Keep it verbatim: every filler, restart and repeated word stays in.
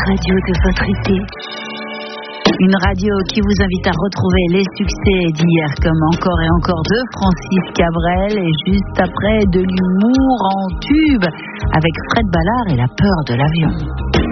radio de votre été. Une radio qui vous invite à retrouver les succès d'hier comme Encore et encore de Francis Cabrel et juste après de l'humour en tube avec Fred Ballard et La peur de l'avion.